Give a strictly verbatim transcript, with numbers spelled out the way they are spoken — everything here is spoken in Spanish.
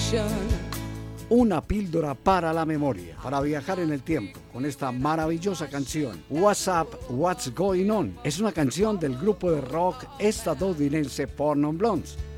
Una píldora para la memoria, para viajar en el tiempo, con esta maravillosa canción, What's Up, What's Going On. Es una canción del grupo de rock estadounidense Four Non Blondes.